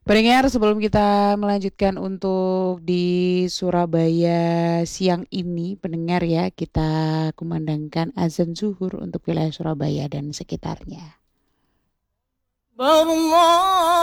Pendengar, sebelum kita melanjutkan untuk di Surabaya siang ini, pendengar ya, kita kumandangkan azan zuhur untuk wilayah Surabaya dan sekitarnya. أكبر الله